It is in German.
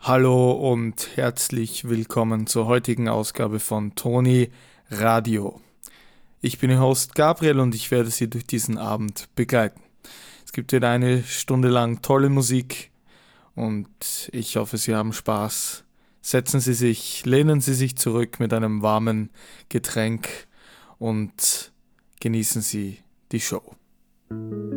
Hallo und herzlich willkommen zur heutigen Ausgabe von Toni Radio. Ich bin Ihr Host Gabriel und ich werde Sie durch diesen Abend begleiten. Es gibt wieder eine Stunde lang tolle Musik und ich hoffe, Sie haben Spaß. Setzen Sie sich, lehnen Sie sich zurück mit einem warmen Getränk und genießen Sie die Show.